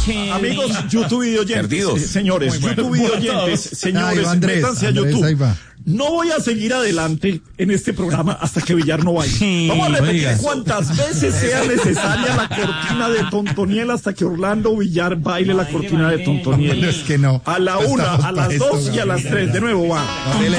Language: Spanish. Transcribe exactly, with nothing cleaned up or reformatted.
que... Amigos, YouTube video oyentes, señores, bueno, YouTube video oyentes, señores, Andrés, métanse a Andrés, YouTube. No voy a seguir adelante en este programa hasta que Villar no vaya. Vamos a repetir cuantas veces sea necesaria la cortina de Tontoniel hasta que Orlando Villar baile la cortina de Tontoniel. Es que no. A la una, a las dos y a las tres. De nuevo va.